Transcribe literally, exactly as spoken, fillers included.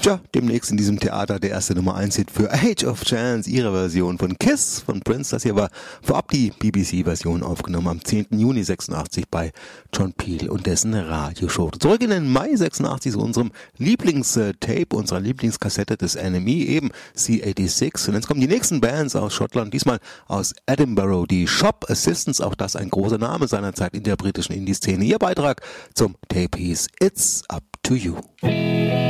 Tja, demnächst in diesem Theater der erste Nummer eins Hit für Age of Chance, ihre Version von Kiss von Prince. Das hier war vorab die B B C-Version aufgenommen am zehnten Juni sechsundachtzig bei John Peel und dessen Radioshow. Zurück in den Mai sechsundachtzig zu unserem Lieblingstape, unserer Lieblingskassette des N M E, eben C sechsundachtzig. Und jetzt kommen die nächsten Bands aus Schottland, diesmal aus Edinburgh, die Shop Assistants, auch das ein großer Name seinerzeit in der britischen Indie-Szene. Ihr Beitrag zum Tape hieß It's Up to You.